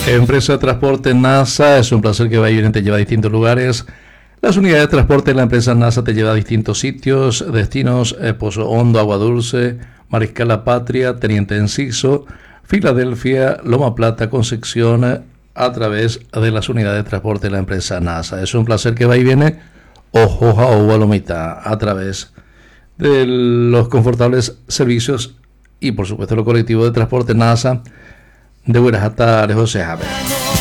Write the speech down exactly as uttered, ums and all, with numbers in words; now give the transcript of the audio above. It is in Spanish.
Empresa de Transporte NASA, es un placer que vaya y viene, te lleva a distintos lugares. Las unidades de transporte de la empresa NASA te lleva a distintos sitios, destinos, eh, Pozo Hondo, Agua Dulce, Mariscal La Patria, Teniente Enciso, Filadelfia, Loma Plata, Concepción, eh, a través de las unidades de transporte de la empresa NASA. Es un placer que va y viene, Ojoja o Gualomita, a través de los confortables servicios y por supuesto los colectivos de transporte NASA de Huirajata, José Javier.